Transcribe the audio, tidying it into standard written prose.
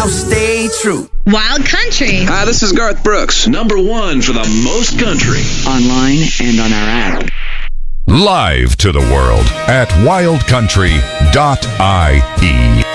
I'll stay true. Wild Country. Hi, this is Garth Brooks. #1 for the most country. Online and on our app. Live to the world at wildcountry.ie.